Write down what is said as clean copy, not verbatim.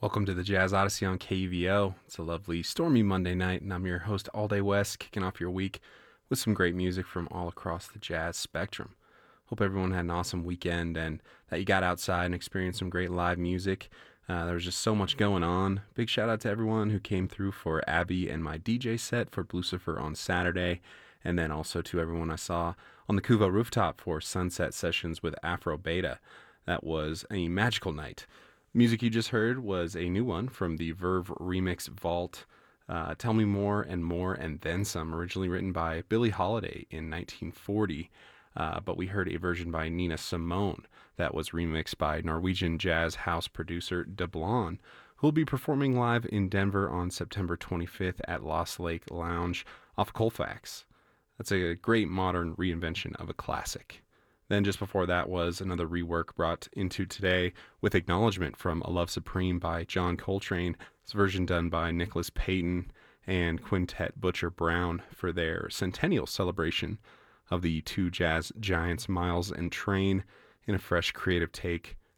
Welcome to the Jazz Odyssey on KUVO. It's a lovely, stormy Monday night, and I'm your host, All Day West, kicking off your week with some great music from all across the jazz spectrum. Hope everyone had an awesome weekend and that you got outside and experienced some great live music. There was just so much going on. Big shout out to everyone who came through for Abby and my DJ set for Blucifer on Saturday, and then also to everyone I saw on the Kuvo rooftop for Sunset Sessions with Afro Beta. That was a magical night. Music you just heard was a new one from the Verve Remix Vault, Tell Me More and Then Some, originally written by Billie Holiday in 1940, but we heard a version by Nina Simone that was remixed by Norwegian jazz house producer DeBlon, who will be performing live in Denver on September 25th at Lost Lake Lounge off Colfax. That's a great modern reinvention of a classic. Then just before that was another rework brought into today with Acknowledgement from A Love Supreme by John Coltrane. It's a version done by Nicholas Payton and Quintet Butcher Brown for their centennial celebration of the two jazz giants Miles and Train in a fresh creative take